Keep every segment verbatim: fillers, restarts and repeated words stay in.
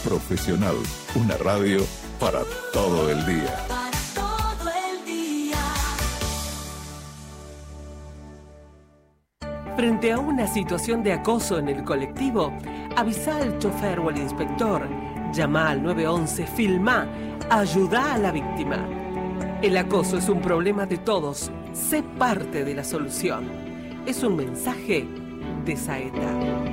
Profesional, una radio para todo el día. Frente a una situación de acoso en el colectivo, avisa al chofer o al inspector, llama al nueve once, filmá, ayuda a la víctima. El acoso es un problema de todos, sé parte de la solución. Es un mensaje de Saeta.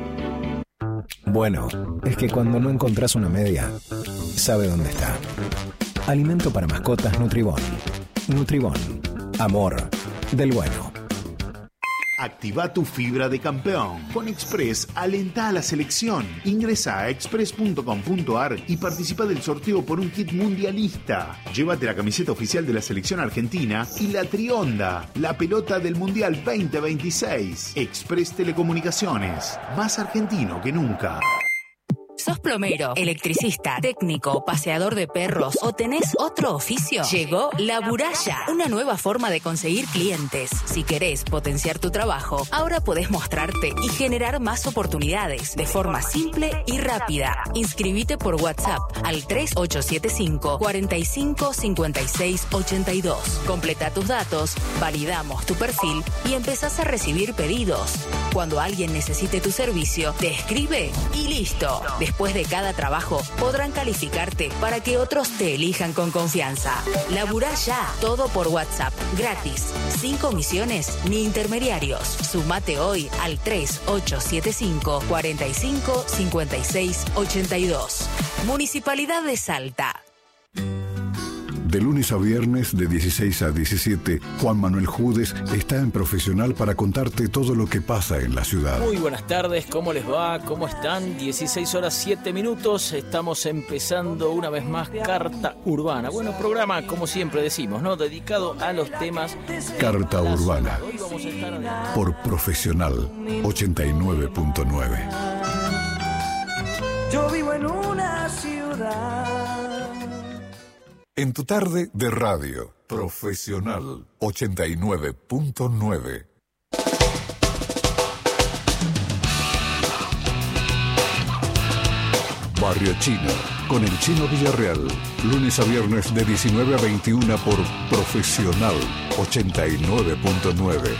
Bueno, es que cuando no encontrás una media, sabe dónde está. Alimento para mascotas Nutribón. Nutribón. Amor del bueno. Activa tu fibra de campeón. Con Express, alenta a la selección. Ingresa a express punto com punto a r y participa del sorteo por un kit mundialista. Llévate la camiseta oficial de la selección argentina y la Trionda, la pelota del Mundial veinte veintiséis. Express Telecomunicaciones, más argentino que nunca. ¿Sos plomero, electricista, técnico, paseador de perros o tenés otro oficio? Llegó La Buralla, una nueva forma de conseguir clientes. Si querés potenciar tu trabajo, ahora podés mostrarte y generar más oportunidades de forma simple y rápida. Inscribite por WhatsApp al tres ocho siete cinco, cuatro cinco, cinco seis ocho dos. Completa tus datos, validamos tu perfil y empezás a recibir pedidos. Cuando alguien necesite tu servicio, te escribe y listo. Después de cada trabajo, podrán calificarte para que otros te elijan con confianza. Laburá ya, todo por WhatsApp, gratis, sin comisiones ni intermediarios. Sumate hoy al tres ocho siete cinco, cuatro cinco, cinco seis ocho dos. Municipalidad de Salta. De lunes a viernes, de dieciséis a diecisiete, Juan Manuel Judes está en Profesional para contarte todo lo que pasa en la ciudad. Muy buenas tardes, ¿cómo les va? ¿Cómo están? dieciséis horas siete minutos, estamos empezando una vez más Carta Urbana. Bueno, programa, como siempre decimos, ¿no? Dedicado a los temas... Carta Urbana, Hoy vamos a estar... por Profesional ochenta y nueve punto nueve. Yo vivo en una ciudad. En tu tarde de radio, Profesional ochenta y nueve punto nueve. Barrio Chino, con el Chino Villarreal. Lunes a viernes de diecinueve a veintiuna por Profesional ochenta y nueve punto nueve.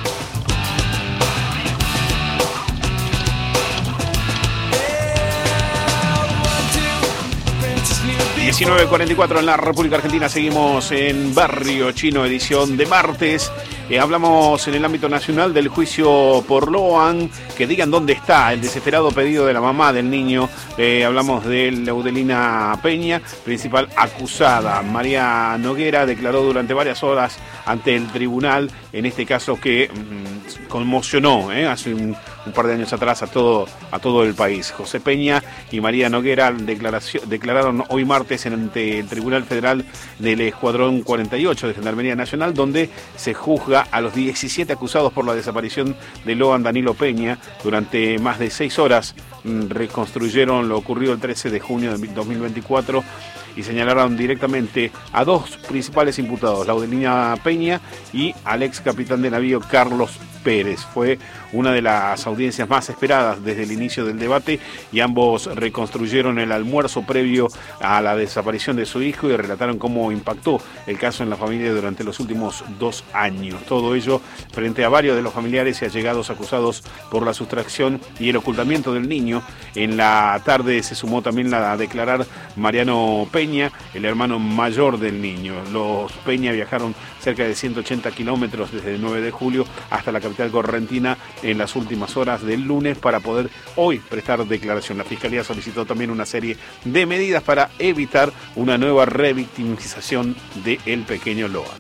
diecinueve cuarenta y cuatro en la República Argentina, seguimos en Barrio Chino, edición de martes. Eh, hablamos en el ámbito nacional del juicio por Loan, que digan dónde está el desesperado pedido de la mamá del niño. Eh, hablamos de Laudelina Peña, principal acusada. María Noguera declaró durante varias horas ante el tribunal, en este caso que mmm, conmocionó eh, hace un, un par de años atrás a todo, a todo el país. José Peña y María Noguera declararon hoy martes ante el Tribunal Federal del Escuadrón cuarenta y ocho de Gendarmería Nacional, donde se juzga a los diecisiete acusados por la desaparición de Loan Danilo Peña. Durante más de seis horas mmm, reconstruyeron lo ocurrido el trece de junio de dos mil veinticuatro y señalaron directamente a dos principales imputados, Laudelina Peña y al ex capitán de navío Carlos Pérez. Fue una de las audiencias más esperadas desde el inicio del debate y ambos reconstruyeron el almuerzo previo a la desaparición de su hijo y relataron cómo impactó el caso en la familia durante los últimos dos años. Todo ello frente a varios de los familiares y allegados acusados por la sustracción y el ocultamiento del niño. En la tarde se sumó también la a declarar Mariano Peña, el hermano mayor del niño. Los Peña viajaron cerca de ciento ochenta kilómetros desde el nueve de julio hasta la capital correntina en las últimas horas del lunes para poder hoy prestar declaración. La Fiscalía solicitó también una serie de medidas para evitar una nueva revictimización del pequeño Loan.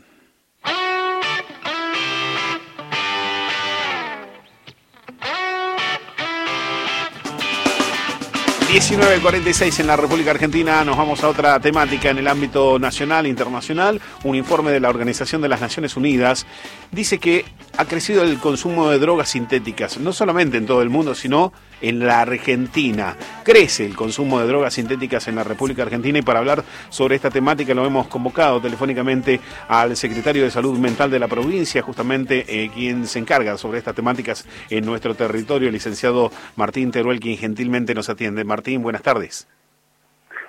diecinueve cuarenta y seis en la República Argentina, nos vamos a otra temática en el ámbito nacional e internacional. Un informe de la Organización de las Naciones Unidas dice que ha crecido el consumo de drogas sintéticas, no solamente en todo el mundo, sino en la Argentina. Crece el consumo de drogas sintéticas en la República Argentina y para hablar sobre esta temática lo hemos convocado telefónicamente al secretario de Salud Mental de la provincia, justamente eh, quien se encarga sobre estas temáticas en nuestro territorio, el licenciado Martín Teruel, quien gentilmente nos atiende. Martín, buenas tardes.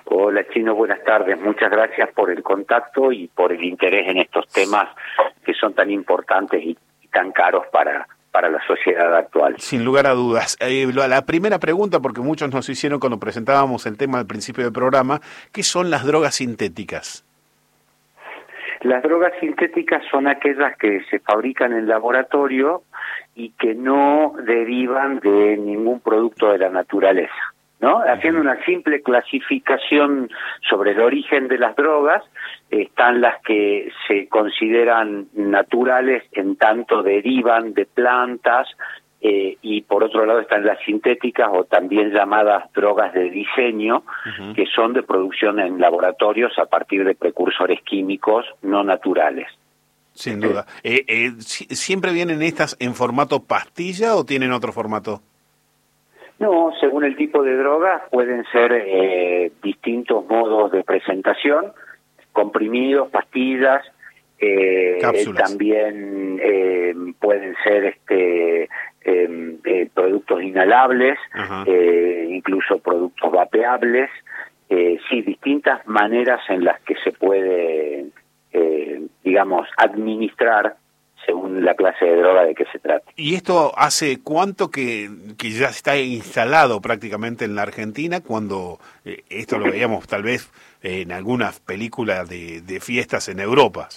Hola Chino, buenas tardes. Muchas gracias por el contacto y por el interés en estos temas que son tan importantes y, y tan caros para, para la sociedad actual. Sin lugar a dudas. Eh, la primera pregunta, porque muchos nos hicieron cuando presentábamos el tema al principio del programa, ¿qué son las drogas sintéticas? Las drogas sintéticas son aquellas que se fabrican en laboratorio y que no derivan de ningún producto de la naturaleza, ¿no? Haciendo una simple clasificación sobre el origen de las drogas, están las que se consideran naturales en tanto derivan de plantas, eh, y por otro lado están las sintéticas o también llamadas drogas de diseño, uh-huh. que son de producción en laboratorios a partir de precursores químicos no naturales. Sin duda. Eh, eh, ¿Siempre vienen estas en formato pastilla o tienen otro formato? No, según el tipo de droga pueden ser eh, distintos modos de presentación, comprimidos, pastillas, eh, cápsulas. También eh, pueden ser este eh, eh, productos inhalables, eh, incluso productos vapeables, eh, sí, distintas maneras en las que se puede, eh, digamos, administrar según la clase de droga de que se trate. ¿Y esto hace cuánto que, que ya está instalado prácticamente en la Argentina? Cuando eh, esto lo veíamos tal vez eh, en algunas películas de, de fiestas en Europa.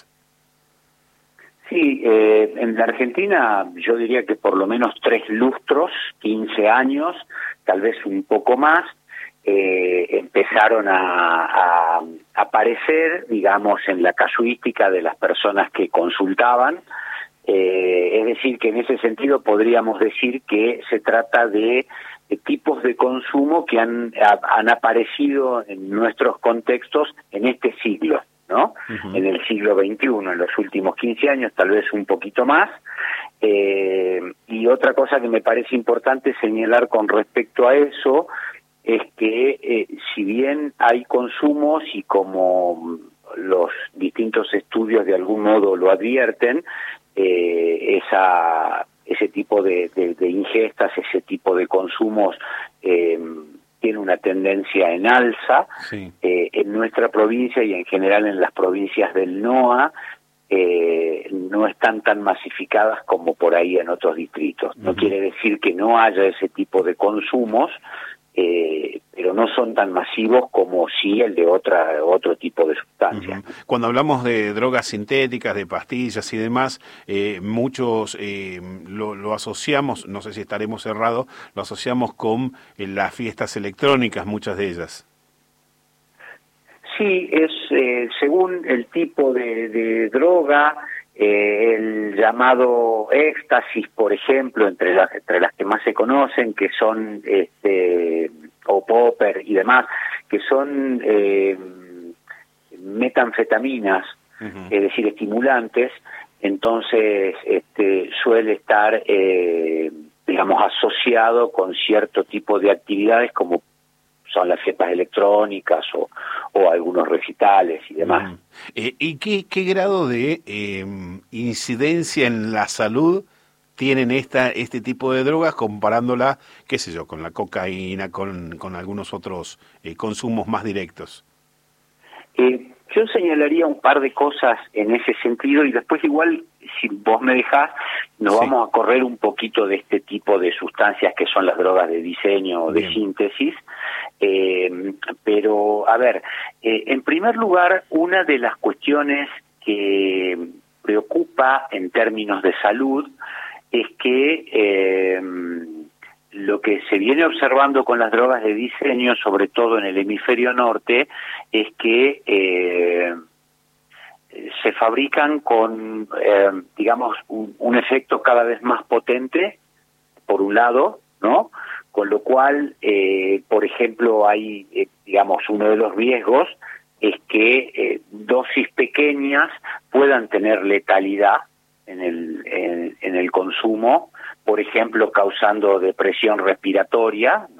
Sí, eh, en la Argentina yo diría que por lo menos tres lustros, quince años, tal vez un poco más, eh, empezaron a, a aparecer, digamos, en la casuística de las personas que consultaban. Eh, es decir, que en ese sentido podríamos decir que se trata de, de tipos de consumo que han, ha, han aparecido en nuestros contextos en este siglo, ¿no? Uh-huh. En el siglo veintiuno, en los últimos quince años, tal vez un poquito más. Eh, y otra cosa que me parece importante señalar con respecto a eso es que eh, si bien hay consumos y como los distintos estudios de algún modo lo advierten, eh, esa ese tipo de, de, de ingestas, ese tipo de consumos eh, tiene una tendencia en alza. Sí. Eh, en nuestra provincia y en general en las provincias del NOA eh, no están tan masificadas como por ahí en otros distritos. No uh-huh. quiere decir que no haya ese tipo de consumos, Eh, pero no son tan masivos como sí el de otra otro tipo de sustancias. Uh-huh. Cuando hablamos de drogas sintéticas, de pastillas y demás, eh, muchos eh, lo, lo asociamos, no sé si estaremos errados, lo asociamos con eh, las fiestas electrónicas, muchas de ellas. Sí, es eh, según el tipo de, de droga. Eh, el llamado éxtasis, por ejemplo, entre las, entre las que más se conocen, que son, este, o popper y demás, que son eh, metanfetaminas, uh-huh. es decir, estimulantes, entonces este, suele estar, eh, digamos, asociado con cierto tipo de actividades como son las fiestas electrónicas o, o algunos recitales y demás. Mm. Eh, ¿Y qué, qué grado de eh, incidencia en la salud tienen esta este tipo de drogas comparándola, qué sé yo, con la cocaína, con, con algunos otros eh, consumos más directos? Eh, yo señalaría un par de cosas en ese sentido y después igual, si vos me dejás, nos sí. vamos a correr un poquito de este tipo de sustancias que son las drogas de diseño o de Bien. síntesis. Eh, pero, a ver, eh, en primer lugar, una de las cuestiones que preocupa en términos de salud es que eh, lo que se viene observando con las drogas de diseño, sobre todo en el hemisferio norte, es que eh, se fabrican con, eh, digamos, un, un efecto cada vez más potente, por un lado, ¿no? Con lo cual, eh, por ejemplo, hay, eh, digamos, uno de los riesgos es que eh, dosis pequeñas puedan tener letalidad en el, en, en el consumo, por ejemplo, causando depresión respiratoria, ¿no?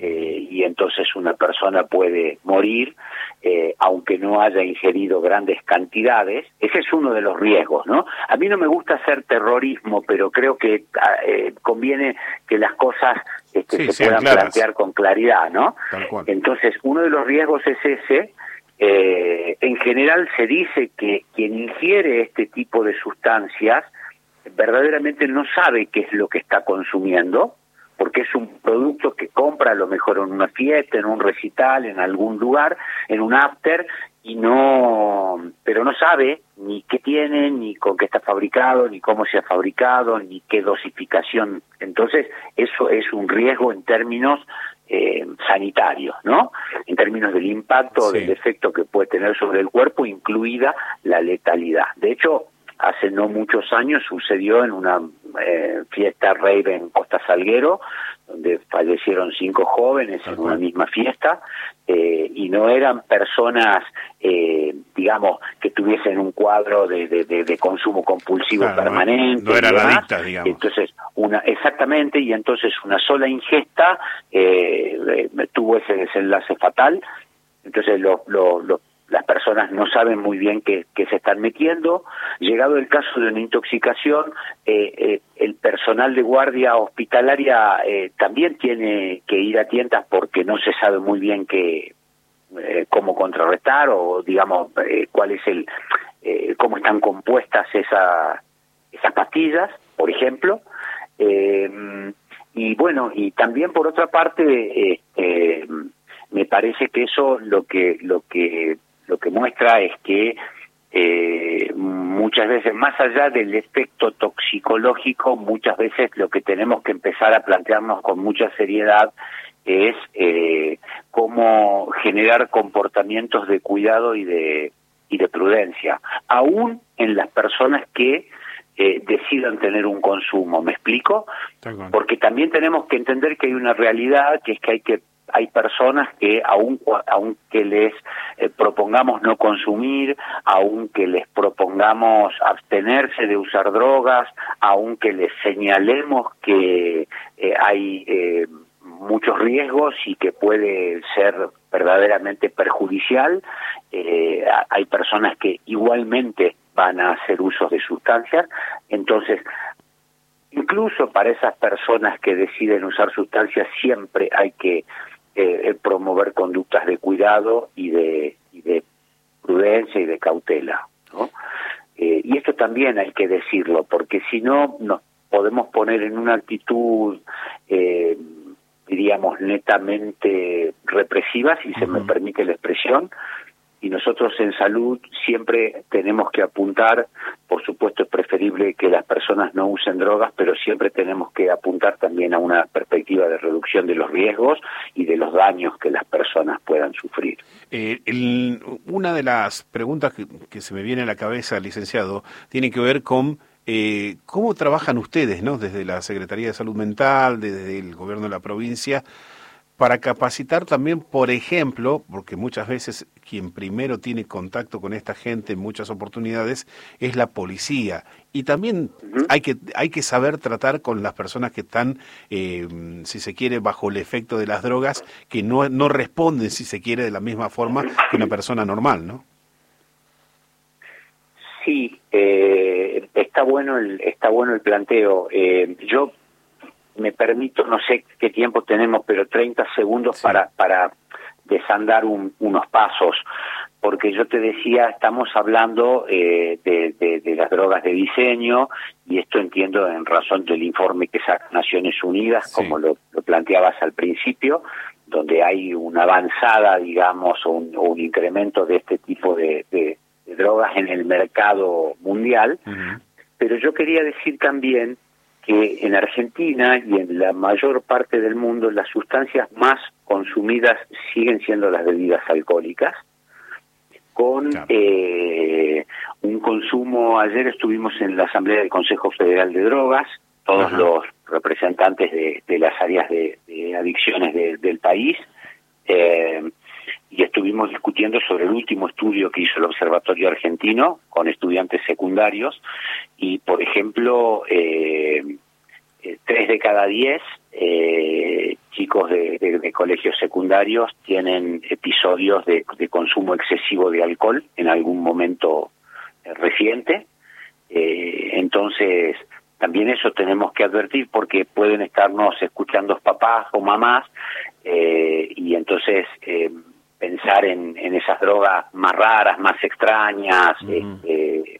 eh, y entonces una persona puede morir, eh, aunque no haya ingerido grandes cantidades. Ese es uno de los riesgos, ¿no? A mí no me gusta hacer terrorismo, pero creo que eh, conviene que las cosas este, sí, se puedan claras. plantear con claridad, ¿no? Tal cual. Entonces, uno de los riesgos es ese. Eh, en general se dice que quien ingiere este tipo de sustancias verdaderamente no sabe qué es lo que está consumiendo, porque es un producto que compra a lo mejor en una fiesta, en un recital, en algún lugar, en un after, y no, pero no sabe ni qué tiene, ni con qué está fabricado, ni cómo se ha fabricado, ni qué dosificación. Entonces, eso es un riesgo en términos eh, sanitarios, ¿no? En términos del impacto, sí. del efecto que puede tener sobre el cuerpo, incluida la letalidad. De hecho, hace no muchos años sucedió en una eh, fiesta rave en Costa Salguero, donde fallecieron cinco jóvenes en una misma fiesta, eh, y no eran personas, eh, digamos, que tuviesen un cuadro de, de, de, de consumo compulsivo claro, permanente. No eran y demás. adictas, digamos. Entonces, una, exactamente, y entonces una sola ingesta eh, eh, tuvo ese desenlace fatal. Entonces, lo, lo, lo las personas no saben muy bien qué, qué se están metiendo. Llegado el caso de una intoxicación, eh, eh, el personal de guardia hospitalaria eh, también tiene que ir a tientas porque no se sabe muy bien qué, eh, cómo contrarrestar o, digamos, eh, cuál es el, eh, cómo están compuestas esa, esas pastillas, por ejemplo. Eh, y bueno, y también por otra parte, eh, eh, me parece que eso lo que lo que lo que muestra es que eh, muchas veces, más allá del efecto toxicológico, muchas veces lo que tenemos que empezar a plantearnos con mucha seriedad es eh, cómo generar comportamientos de cuidado y de y de prudencia, aún en las personas que eh, decidan tener un consumo. ¿Me explico? Porque también tenemos que entender que hay una realidad, que es que hay que hay personas que aun, aunque les eh, propongamos no consumir, aunque les propongamos abstenerse de usar drogas, aunque les señalemos que eh, hay eh, muchos riesgos y que puede ser verdaderamente perjudicial, eh, hay personas que igualmente van a hacer usos de sustancias. Entonces, incluso para esas personas que deciden usar sustancias, siempre hay que Eh, promover conductas de cuidado y de, y de prudencia y de cautela, ¿no? Eh, y esto también hay que decirlo, porque si no nos podemos poner en una actitud, eh, diríamos, netamente represiva, si se me permite la expresión, y nosotros en salud siempre tenemos que apuntar, por supuesto es preferible que las personas no usen drogas, pero siempre tenemos que apuntar también a una perspectiva de reducción de los riesgos y de los daños que las personas puedan sufrir. Eh, el, una de las preguntas que, que se me viene a la cabeza, licenciado, tiene que ver con eh, cómo trabajan ustedes, ¿no? Desde la Secretaría de Salud Mental, desde el gobierno de la provincia, para capacitar también, por ejemplo, porque muchas veces quien primero tiene contacto con esta gente en muchas oportunidades es la policía, y también uh-huh. hay que hay que saber tratar con las personas que están, eh, si se quiere, bajo el efecto de las drogas, que no no responden, si se quiere, de la misma forma que una persona normal, ¿no? Sí, eh, está bueno el está bueno el planteo. Eh, yo me permito, no sé qué tiempo tenemos, pero treinta segundos sí. para para desandar un, unos pasos, porque yo te decía, estamos hablando eh, de, de, de las drogas de diseño, y esto entiendo en razón del informe que saca Naciones Unidas, sí. como lo, lo planteabas al principio, donde hay una avanzada, digamos, o un, o un incremento de este tipo de, de, de drogas en el mercado mundial, uh-huh. pero yo quería decir también que en Argentina y en la mayor parte del mundo las sustancias más consumidas siguen siendo las bebidas alcohólicas, con claro. eh, un consumo. Ayer estuvimos en la Asamblea del Consejo Federal de Drogas, todos Ajá. los representantes de, de las áreas de, de adicciones de, del país, eh, y estuvimos discutiendo sobre el último estudio que hizo el Observatorio Argentino con estudiantes secundarios, y por ejemplo eh, eh, tres de cada diez eh, chicos de, de, de colegios secundarios tienen episodios de, de consumo excesivo de alcohol en algún momento eh, reciente. Eh, entonces, también eso tenemos que advertir porque pueden estarnos escuchando papás o mamás eh, y entonces eh, pensar en, en esas drogas más raras, más extrañas, uh-huh. eh,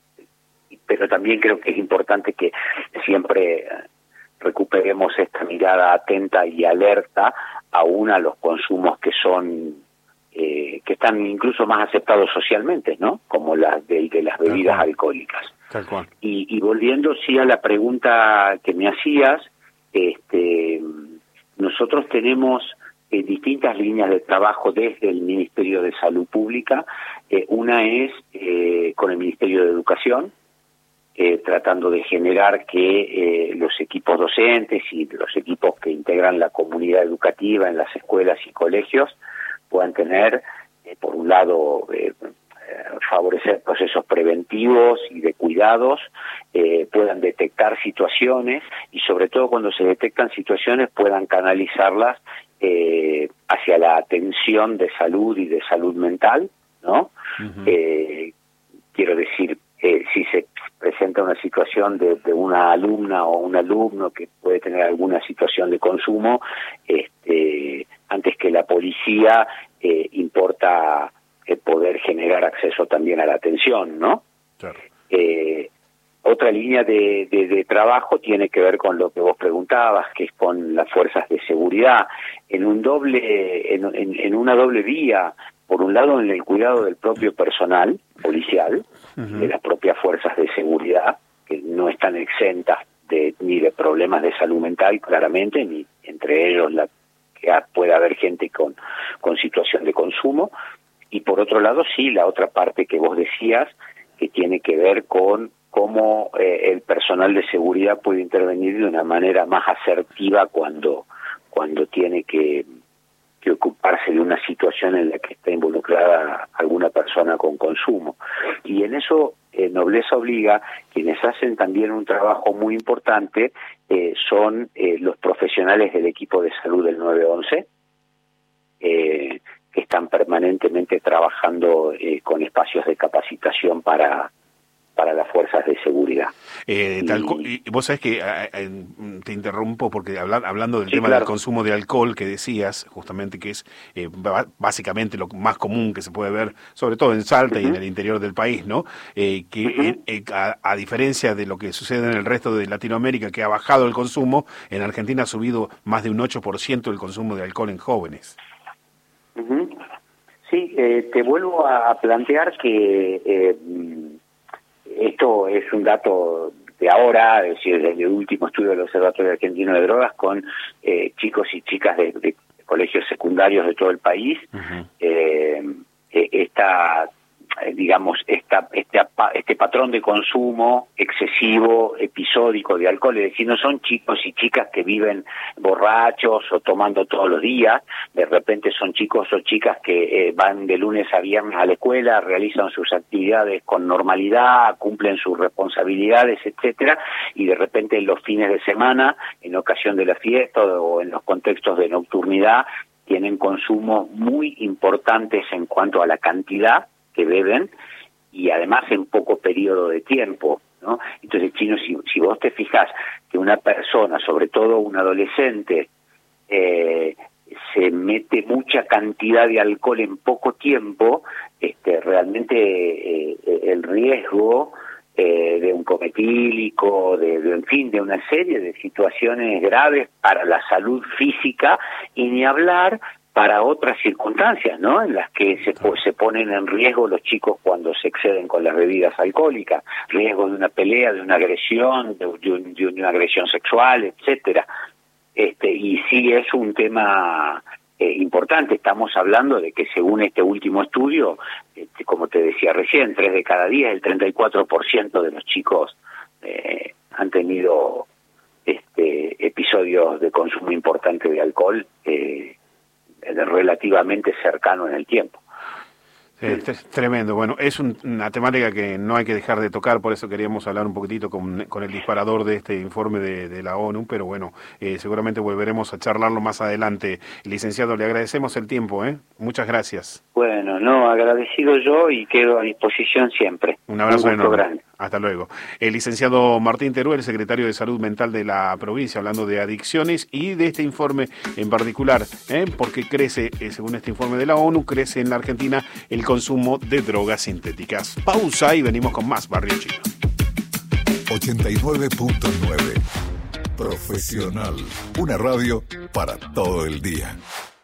pero también creo que es importante que siempre recuperemos esta mirada atenta y alerta aún a los consumos que son eh, que están incluso más aceptados socialmente, ¿no? Como las de, de las bebidas alcohólicas. Tal cual. Y, y volviendo sí a la pregunta que me hacías, este, nosotros tenemos eh, distintas líneas de trabajo desde el Ministerio de Salud Pública. Eh, una es eh, con el Ministerio de Educación, eh, tratando de generar que eh, los equipos docentes y los equipos que integran la comunidad educativa en las escuelas y colegios puedan tener, eh, por un lado, eh, favorecer procesos preventivos y de cuidados, eh, puedan detectar situaciones y sobre todo cuando se detectan situaciones puedan canalizarlas eh, hacia la atención de salud y de salud mental, ¿no? Uh-huh. Eh, quiero decir, eh, si se presenta una situación de, de una alumna o un alumno que puede tener alguna situación de consumo, este, antes que la policía eh, importa eh, poder generar acceso también a la atención, ¿no? Claro. Eh, otra línea de, de, de trabajo tiene que ver con lo que vos preguntabas, que es con las fuerzas de seguridad, en un doble, en, en, en una doble vía. Por un lado, en el cuidado del propio personal policial, uh-huh. de las propias fuerzas de seguridad, que no están exentas de, ni de problemas de salud mental, claramente, ni entre ellos la que puede haber gente con, con situación de consumo. Y por otro lado, sí, la otra parte que vos decías, que tiene que ver con cómo eh, el personal de seguridad puede intervenir de una manera más asertiva cuando, cuando tiene que... que ocuparse de una situación en la que está involucrada alguna persona con consumo. Y en eso, eh, Nobleza Obliga, quienes hacen también un trabajo muy importante eh, son eh, los profesionales del equipo de salud del nueve once, eh, que están permanentemente trabajando eh, con espacios de capacitación para... para las fuerzas de seguridad. Eh, tal y, y vos sabés que eh, te interrumpo porque habla, hablando del sí, tema claro. del consumo de alcohol que decías, justamente que es eh, básicamente lo más común que se puede ver, sobre todo en Salta uh-huh. y en el interior del país, ¿no? Eh, que uh-huh. eh, eh, a, a diferencia de lo que sucede en el resto de Latinoamérica, que ha bajado el consumo, en Argentina ha subido más de un ocho por ciento el consumo de alcohol en jóvenes. Uh-huh. Sí, eh, te vuelvo a plantear que... Eh, esto es un dato de ahora, es decir, desde el último estudio del Observatorio Argentino de Drogas con eh, chicos y chicas de, de colegios secundarios de todo el país. Uh-huh. eh, esta, digamos, esta, este, este patrón de consumo excesivo, episódico de alcohol, es decir, no son chicos y chicas que viven borrachos o tomando todos los días, de repente son chicos o chicas que eh, van de lunes a viernes a la escuela, realizan sus actividades con normalidad, cumplen sus responsabilidades, etcétera, y de repente en los fines de semana, en ocasión de la fiesta o en los contextos de nocturnidad, tienen consumos muy importantes en cuanto a la cantidad que beben y además en poco periodo de tiempo, ¿no? Entonces, Chino, si, si vos te fijas que una persona, sobre todo un adolescente, eh, se mete mucha cantidad de alcohol en poco tiempo, este, realmente eh, el riesgo eh, de un cometílico, de, de, en fin, de una serie de situaciones graves para la salud física y ni hablar para otras circunstancias, ¿no? En las que se, se ponen en riesgo los chicos cuando se exceden con las bebidas alcohólicas, riesgo de una pelea, de una agresión, de, de, de una agresión sexual, etcétera. Este, y sí es un tema eh, importante. Estamos hablando de que según este último estudio, este, como te decía recién, tres de cada diez, el treinta y cuatro por ciento de los chicos eh, han tenido este, episodios de consumo importante de alcohol, eh, relativamente cercano en el tiempo. Sí, es tremendo. Bueno, es un, una temática que no hay que dejar de tocar, por eso queríamos hablar un poquitito con, con el disparador de este informe de, de la ONU, pero bueno, eh, seguramente volveremos a charlarlo más adelante. Licenciado, le agradecemos el tiempo, ¿eh? Muchas gracias. Bueno, no, agradecido yo y quedo a disposición siempre. Un abrazo un enorme. Grande. Hasta luego. El licenciado Martín Teruel, secretario de Salud Mental de la provincia, hablando de adicciones y de este informe en particular, ¿eh? porque crece, eh, según este informe de la ONU, crece en la Argentina el consumo de drogas sintéticas. Pausa y venimos con más Barrio Chino. ochenta y nueve punto nueve Profesional. Una radio para todo el día.